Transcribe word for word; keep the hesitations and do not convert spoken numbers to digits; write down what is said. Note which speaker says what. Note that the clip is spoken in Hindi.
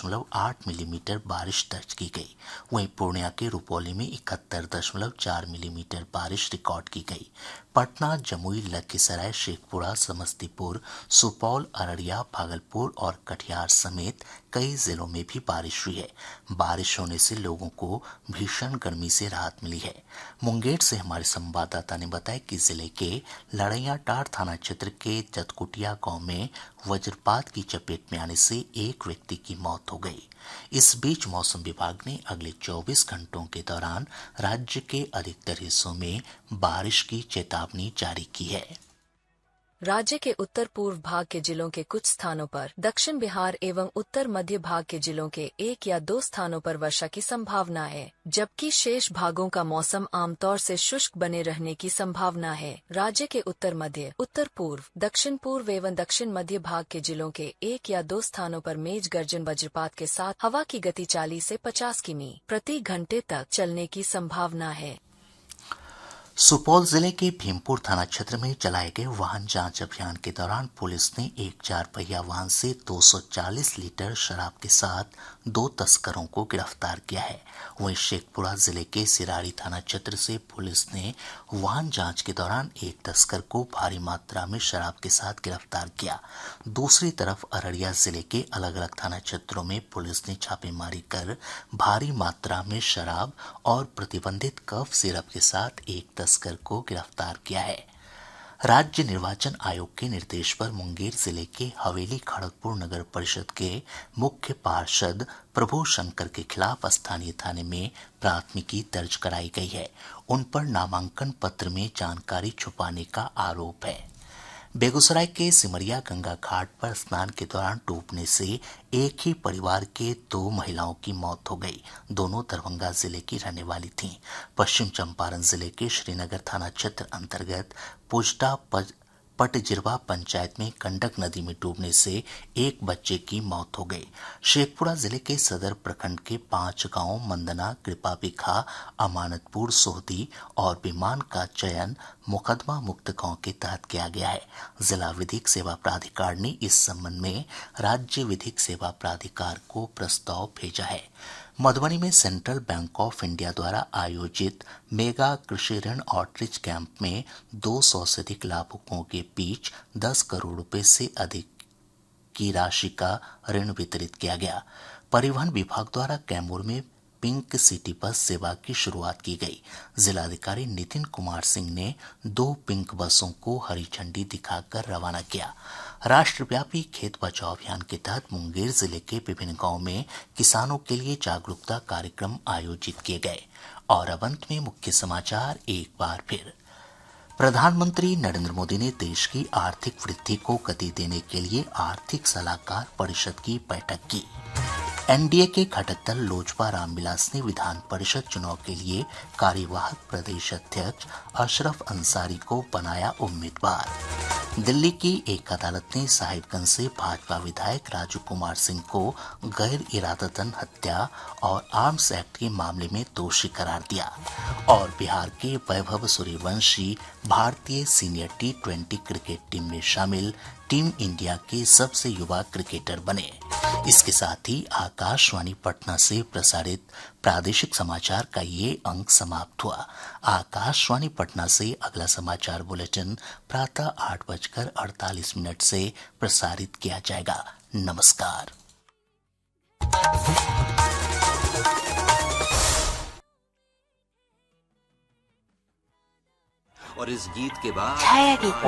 Speaker 1: दशमलव आठ मिलीमीटर बारिश दर्ज की गई। वहीं पूर्णिया के रुपौली में इकहत्तर दशमलव चार मिलीमीटर बारिश रिकॉर्ड की गई। पटना, जमुई, लखीसराय, शेखपुरा, समस्तीपुर, सुपौल, अररिया, भागलपुर और कटिहार समेत कई जिलों में भी बारिश हुई है। बारिश होने से लोगों को भीषण गर्मी से राहत मिली है। मुंगेर से हमारे संवाददाता ने बताया कि जिले के लड़ैयाटांड़ थाना क्षेत्र के जतकुटिया गांव में वज्रपात की चपेट में आने से एक व्यक्ति की मौत हो गई। इस बीच मौसम विभाग ने अगले चौबीस घंटों के दौरान राज्य के अधिकतर हिस्सों में बारिश की चेतावनी जारी की है।
Speaker 2: राज्य के उत्तर पूर्व भाग के जिलों के कुछ स्थानों पर, दक्षिण बिहार एवं उत्तर मध्य भाग के जिलों के एक या दो स्थानों पर वर्षा की संभावना है, जबकि शेष भागों का मौसम आमतौर से शुष्क बने रहने की संभावना है। राज्य के उत्तर मध्य, उत्तर पूर्व, दक्षिण पूर्व एवं दक्षिण मध्य भाग के जिलों के एक या दो स्थानों पर मेघ गर्जन वज्रपात के साथ हवा की गति चालीस से पचास किमी प्रति घंटे तक चलने की संभावना है।
Speaker 1: सुपौल जिले के भीमपुर थाना क्षेत्र में चलाए गए वाहन जांच अभियान के दौरान पुलिस ने एक चार पहिया वाहन से दो सौ चालीस लीटर शराब के साथ दो तस्करों को गिरफ्तार किया है। वहीं शेखपुरा जिले के सिराड़ी थाना क्षेत्र से पुलिस ने वाहन जांच के दौरान एक तस्कर को भारी मात्रा में शराब के साथ गिरफ्तार किया। दूसरी तरफ अररिया जिले के अलग अलग थाना क्षेत्रों में पुलिस ने छापेमारी कर भारी मात्रा में शराब और प्रतिबंधित कफ सिरप के साथ एक तस्कर को गिरफ्तार किया है। राज्य निर्वाचन आयोग के निर्देश पर मुंगेर जिले के हवेली खड़गपुर नगर परिषद के मुख्य पार्षद प्रभु शंकर के खिलाफ स्थानीय थाने में प्राथमिकी दर्ज कराई गई है। उन पर नामांकन पत्र में जानकारी छुपाने का आरोप है। बेगूसराय के सिमरिया गंगा घाट पर स्नान के दौरान डूबने से एक ही परिवार के दो महिलाओं की मौत हो गई। दोनों दरभंगा जिले की रहने वाली थीं। पश्चिम चंपारण जिले के श्रीनगर थाना क्षेत्र अंतर्गत पुजटा पटजिरवा पंचायत में गंडक नदी में डूबने से एक बच्चे की मौत हो गई। शेखपुरा जिले के सदर प्रखंड के पांच गांव मंदना, कृपा बिखा, अमानतपुर, सोहदी और विमान का चयन मुकदमा मुक्त गांव के तहत किया गया है। जिला विधिक सेवा प्राधिकार ने इस संबंध में राज्य विधिक सेवा प्राधिकार को प्रस्ताव भेजा है। मधुबनी में सेंट्रल बैंक ऑफ इंडिया द्वारा आयोजित मेगा कृषि ऋण आउटरीच कैंप में दो सौ से अधिक लाभुकों के बीच दस करोड़ रुपए से अधिक की राशि का ऋण वितरित किया गया। परिवहन विभाग द्वारा कैमूर में पिंक सिटी बस सेवा की शुरुआत की गई। जिलाधिकारी नितिन कुमार सिंह ने दो पिंक बसों को हरी झंडी दिखाकर रवाना किया। राष्ट्रव्यापी खेत बचाओ अभियान के तहत मुंगेर जिले के विभिन्न गांवों में किसानों के लिए जागरूकता कार्यक्रम आयोजित किए गए। और अब अंत में मुख्य समाचार एक बार फिर। प्रधानमंत्री नरेंद्र मोदी ने देश की आर्थिक वृद्धि को गति देने के लिए आर्थिक सलाहकार परिषद की बैठक की। एनडीए के घटक दल लोजपा रामविलास ने विधान परिषद चुनाव के लिए कार्यवाहक प्रदेश अध्यक्ष अशरफ अंसारी को बनाया उम्मीदवार। दिल्ली की एक अदालत ने साहिबगंज से भाजपा विधायक राजू कुमार सिंह को गैर इरादतन हत्या और आर्म्स एक्ट के मामले में दोषी करार दिया। और बिहार के वैभव सूर्यवंशी भारतीय senior T twenty cricket team में शामिल टीम इंडिया के सबसे युवा क्रिकेटर बने। इसके साथ ही आकाशवाणी पटना से प्रसारित प्रादेशिक समाचार का ये अंक समाप्त हुआ। आकाशवाणी पटना से अगला समाचार बुलेटिन प्रातः आठ बजकर अड़तालीस मिनट से प्रसारित किया जाएगा। नमस्कार।
Speaker 3: और इस गीत के बाद